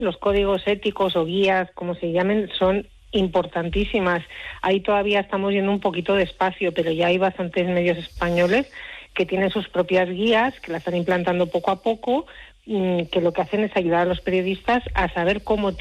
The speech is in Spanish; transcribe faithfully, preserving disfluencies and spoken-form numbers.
los códigos éticos o guías, como se llamen, son importantísimas. Ahí todavía estamos yendo un poquito despacio, pero ya hay bastantes medios españoles que tienen sus propias guías, que las están implantando poco a poco, que lo que hacen es ayudar a los periodistas a saber cómo